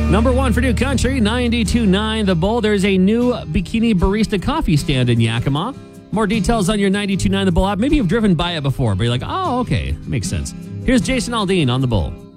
Number one for New Country, 92.9 The Bull. There's a new Bikini Barista coffee stand in Yakima. More details on your 92.9 The Bull app. Maybe you've driven by it before, but you're like, oh, okay, makes sense. Here's Jason Aldean on The Bull.